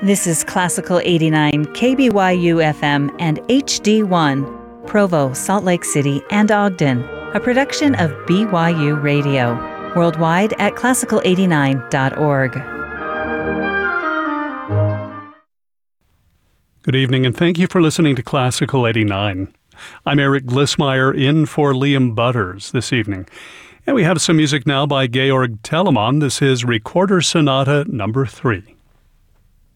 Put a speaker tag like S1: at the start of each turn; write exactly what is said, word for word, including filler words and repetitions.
S1: This is Classical eighty-nine, K B Y U F M and H D one, Provo, Salt Lake City, and Ogden, a production of B Y U Radio, worldwide at classical eighty-nine dot org.
S2: Good evening, and thank you for listening to Classical eighty-nine. I'm Eric Glissmeyer in for Liam Butters this evening. And we have some music now by Georg Telemann. This is Recorder Sonata number three.